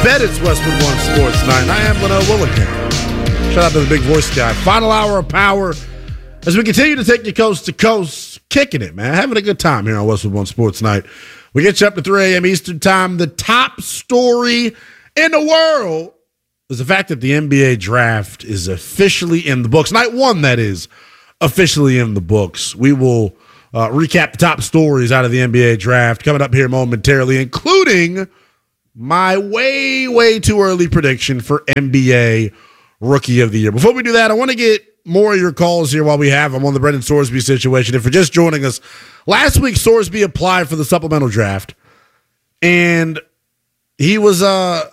bet it's Westwood One Sports Night. I am Leno Willingham. Shout out to the big voice guy. Final hour of power as we continue to take you coast to coast, kicking it, man. Having a good time here on Westwood One Sports Night. We get you up to 3 a.m. Eastern Time. The top story in the world is the fact that the NBA draft is officially in the books. Night one, that is, officially in the books. We will recap the top stories out of the NBA draft coming up here momentarily, including my way too early prediction for NBA Rookie of the Year. Before we do that, I want to get more of your calls here while we have them on the Brendan Sorsby situation. If you're just joining us, last week Sorsby applied for the supplemental draft, and he announced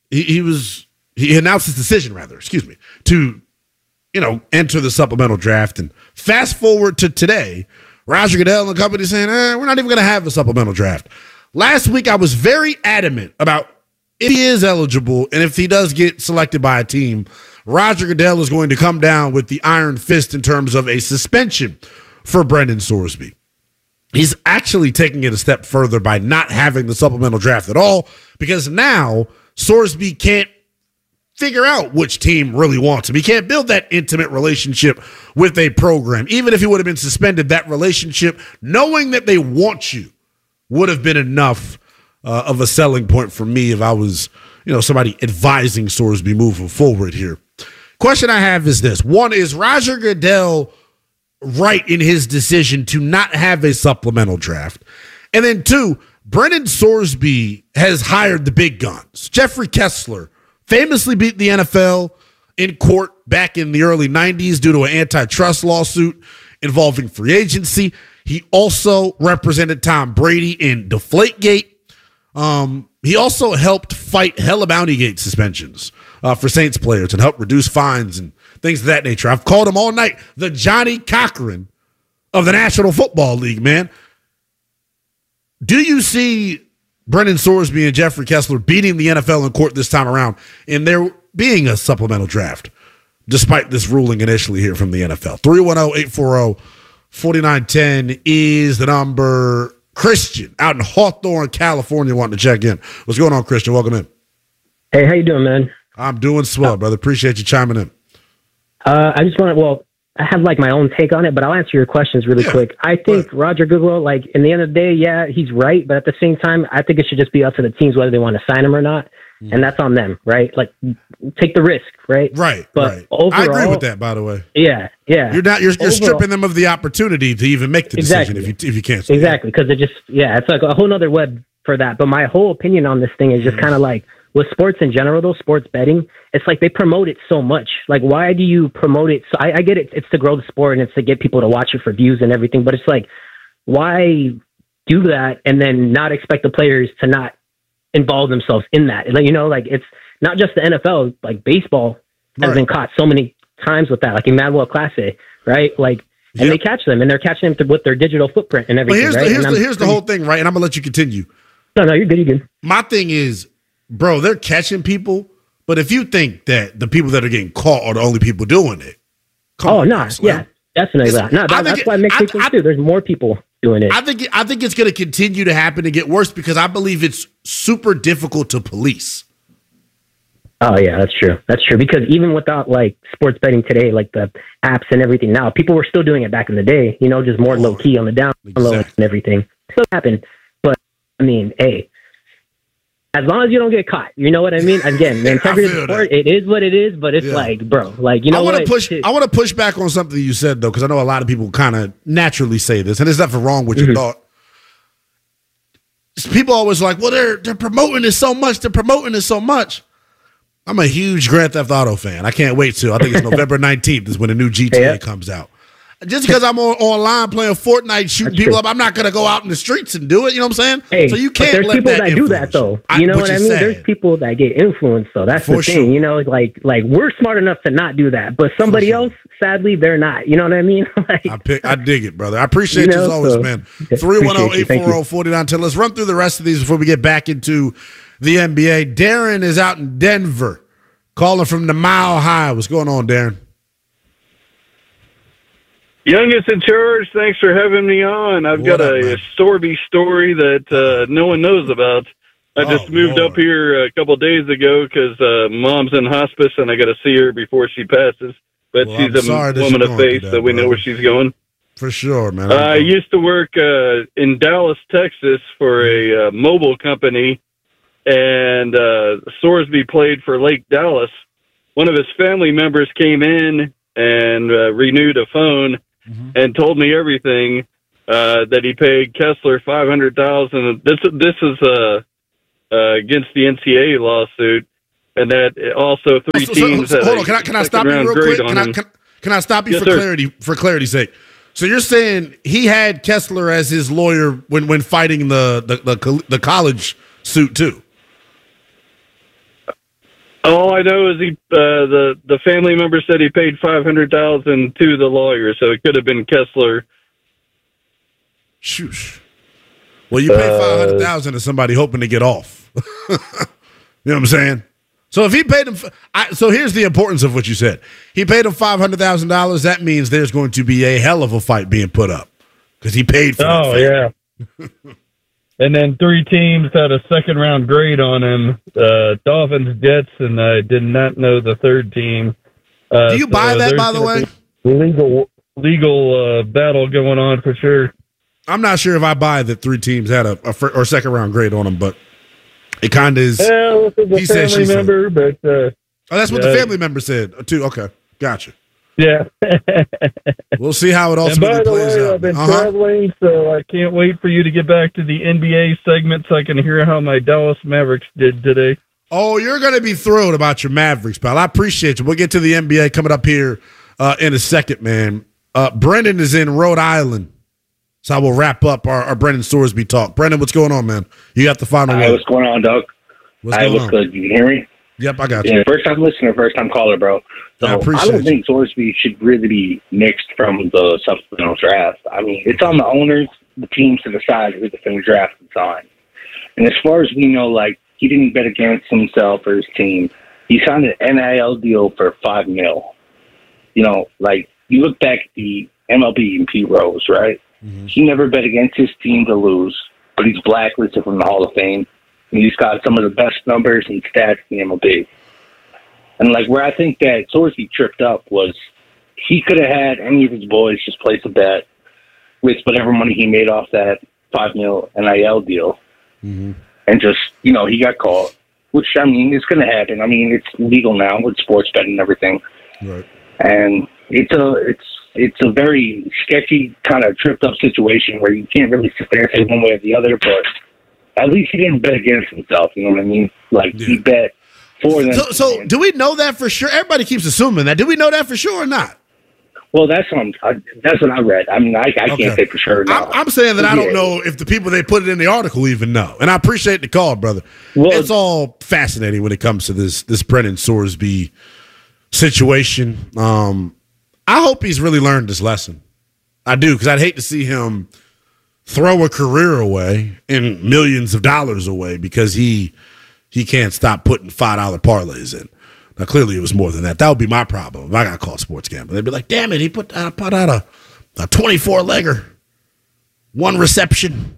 his decision, to enter the supplemental draft. And fast forward to today, Roger Goodell and the company saying, we're not even going to have a supplemental draft. Last week, I was very adamant about if he is eligible and if he does get selected by a team, Roger Goodell is going to come down with the iron fist in terms of a suspension for Brendan Sorsby. He's actually taking it a step further by not having the supplemental draft at all, because now Sorsby can't figure out which team really wants him. He can't build that intimate relationship with a program. Even if he would have been suspended, that relationship, knowing that they want you, would have been enough of a selling point for me if I was, somebody advising Sorsby moving forward here. Question I have is this. One, is Roger Goodell right in his decision to not have a supplemental draft? And then two, Brendan Sorsby has hired the big guns. Jeffrey Kessler famously beat the NFL in court back in the early 90s due to an antitrust lawsuit involving free agency. He also represented Tom Brady in Deflategate. He also helped fight hella Bountygate suspensions for Saints players and helped reduce fines and things of that nature. I've called him all night the Johnny Cochran of the National Football League, man. Do you see Brendan Sorsby and Jeffrey Kessler beating the NFL in court this time around and there being a supplemental draft, despite this ruling initially here from the NFL? 310-840-4910 is the number. Christian out in Hawthorne, California, wanting to check in. What's going on, Christian? Welcome in. Hey, how you doing, man? I'm doing swell, brother. Appreciate you chiming in. I just want to, I have my own take on it, but I'll answer your questions really quick. I think Roger Goodell, in the end of the day, yeah, he's right. But at the same time, I think it should just be up to the teams whether they want to sign him or not. And that's on them, right? Take the risk, right? Right, but Overall, I agree with that, by the way. Yeah. You're stripping them of the opportunity to even make the decision if you can't. Exactly, because it's like a whole other web for that. But my whole opinion on this thing is just kind of with sports in general, though, sports betting, it's like they promote it so much. Why do you promote it? So I get it. It's to grow the sport and it's to get people to watch it for views and everything. But it's why do that and then not expect the players to not involve themselves in that? It's not just the NFL. Baseball has been caught so many times with that. Emmanuel Clase, right? And they catch them, and they're catching them with their digital footprint and everything. Well, here's the whole thing, right? And I'm gonna let you continue. No, you're good. You're good. My thing is, bro, they're catching people, but if you think that the people that are getting caught are the only people doing it, definitely. That's why it makes people too. There's more people doing it. I think it's going to continue to happen and get worse because I believe it's super difficult to police. Oh yeah, that's true. Because even without sports betting today, the apps and everything now, people were still doing it back in the day. Just more low key on the down low and everything. Still happened, but hey. As long as you don't get caught, you know what I mean? Again, the integrity of the sport, it is what it is, but it's bro, I want to push back on something you said, though, because I know a lot of people kind of naturally say this, and there's nothing wrong with your thought. People always they're promoting this so much. They're promoting this so much. I'm a huge Grand Theft Auto fan. I can't wait to. I think it's November 19th is when the new GTA comes out. Just because I'm online playing Fortnite, shooting people up, I'm not going to go out in the streets and do it. You know what I'm saying? Hey, so you can't. There's people that do that, though. You know what I mean? There's people that get influenced, though. That's the thing. We're smart enough to not do that, but somebody else, sadly, they're not. You know what I mean? I dig it, brother. I appreciate you as always, man. 310-840-4910. Let's run through the rest of these before we get back into the NBA. Darren is out in Denver, calling from the Mile High. What's going on, Darren? Youngest in charge, thanks for having me on. I've got a Sorby story that no one knows about. I just moved up here a couple of days ago because Mom's in hospice, and I got to see her before she passes. But she's a woman of faith, so we know where she's going. For sure, man. I used to work in Dallas, Texas for a mobile company, and Sorsby played for Lake Dallas. One of his family members came in and renewed a phone and told me everything, that he paid Kessler $500,000. This is against the NCAA lawsuit, and that also three teams. Hold on, can I stop you real quick? Can I stop you yes, for clarity's sake? So you're saying he had Kessler as his lawyer when fighting the college suit too? All I know is the family member said he paid $500,000 to the lawyer, so it could have been Kessler. Shoosh. Well, you pay $500,000 to somebody hoping to get off. You know what I'm saying? So if he paid him, so here's the importance of what you said. He paid him $500,000. That means there's going to be a hell of a fight being put up because he paid for it. Oh yeah. And then three teams had a second round grade on him: Dolphins, Jets, and I did not know the third team. Do you buy that, by the way? Legal battle going on for sure. I'm not sure if I buy that three teams had a second round grade on them, but it kind of is. Well, he said she member, but that's what the family member said too. Okay, gotcha. Yeah, we'll see how it ultimately plays out. I've been traveling, so I can't wait for you to get back to the NBA segment so I can hear how my Dallas Mavericks did today. Oh, you're going to be thrilled about your Mavericks, pal. I appreciate you. We'll get to the NBA coming up here in a second, man. Brendan is in Rhode Island. So I will wrap up our Brendan Sorsby talk. Brendan, what's going on, man? You got the final word. What's going on, Doug? What's good? You can hear me? Yep, I got you. Yeah, first-time listener, first-time caller, bro. So I don't think Sorsby should really be nixed from the supplemental draft. I mean, it's on the owners, the teams to decide who they're going to draft and sign. And as far as we know, like, he didn't bet against himself or his team. He signed an NIL deal for $5 million. You know, like, you look back at the MLB and Pete Rose, right? Mm-hmm. He never bet against his team to lose, but he's blacklisted from the Hall of Fame. And he's got some of the best numbers and stats in the MLB. And, like, where I think that Sorsby tripped up was he could have had any of his boys just place a bet with whatever money he made off that $5 million NIL deal. Mm-hmm. And just, you know, he got caught, which, I mean, it's going to happen. I mean, it's legal now with sports betting and everything. Right. And it's a very sketchy kind of tripped up situation where you can't really sit there and say one way or the other, but at least he didn't bet against himself. You know what I mean? Like, he bet for them. So do we know that for sure? Everybody keeps assuming that. Do we know that for sure or not? Well, that's what I read. I mean, I can't say for sure. No. I'm saying that I don't know if the people they put it in the article even know. And I appreciate the call, brother. Well, it's all fascinating when it comes to this Brendan Sorsby situation. I hope he's really learned his lesson. I do, because I'd hate to see him throw a career away and millions of dollars away because he can't stop putting $5 parlays in. Now, clearly it was more than that. That would be my problem if I got caught sports gambling. They'd be like, damn it, he put out a 24-legger, one reception.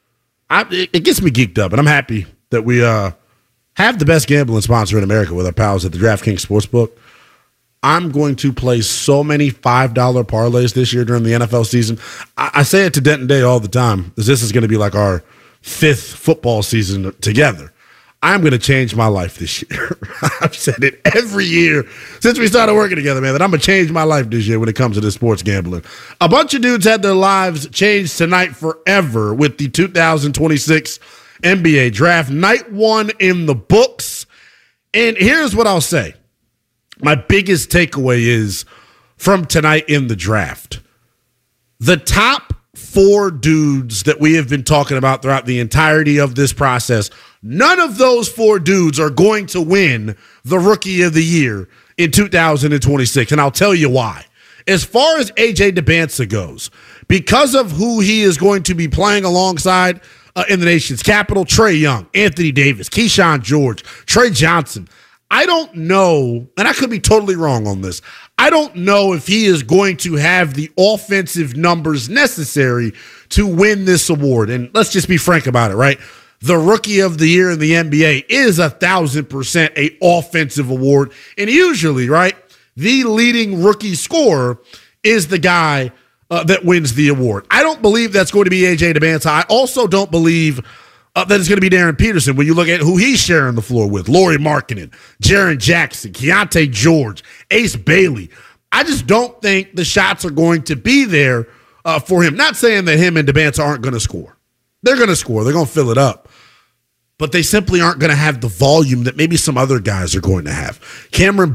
It gets me geeked up, and I'm happy that we have the best gambling sponsor in America with our pals at the DraftKings Sportsbook. I'm going to play so many $5 parlays this year during the NFL season. I say it to Denton Day all the time, because this is going to be like our 5th football season together. I'm going to change my life this year. I've said it every year since we started working together, man, that I'm going to change my life this year when it comes to this sports gambling. A bunch of dudes had their lives changed tonight forever with the 2026 NBA Draft. Night 1 in the books. And here's what I'll say. My biggest takeaway is from tonight in the draft. The top 4 dudes that we have been talking about throughout the entirety of this process, none of those 4 dudes are going to win the Rookie of the Year in 2026, and I'll tell you why. As far as A.J. Dybantsa goes, because of who he is going to be playing alongside in the nation's capital, Trae Young, Anthony Davis, Keyshawn George, Trey Johnson, I don't know, and I could be totally wrong on this, I don't know if he is going to have the offensive numbers necessary to win this award. And let's just be frank about it, right? the Rookie of the Year in the NBA is 1,000% a offensive award. And usually, right, the leading rookie scorer is the guy that wins the award. I don't believe that's going to be A.J. Dybantsa. I also don't believe that it's going to be Darren Peterson when you look at who he's sharing the floor with. Lauri Markkanen, Jaren Jackson, Keontae George, Ace Bailey. I just don't think the shots are going to be there for him. Not saying that him and Dybantsa aren't going to score. They're going to score. They're going to fill it up. But they simply aren't going to have the volume that maybe some other guys are going to have. Cameron